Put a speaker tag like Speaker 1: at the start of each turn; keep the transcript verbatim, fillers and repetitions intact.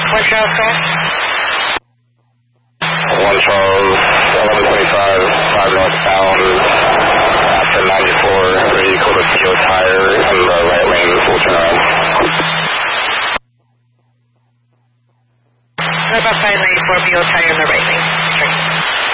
Speaker 1: One Charles car?
Speaker 2: One Charles, eleven twenty-five, five northbound, after ninety-four, vehicle to Theo Tire in the right lane, full turn around.
Speaker 1: What about five ninety-four, Theo Tire in the right lane? Straight.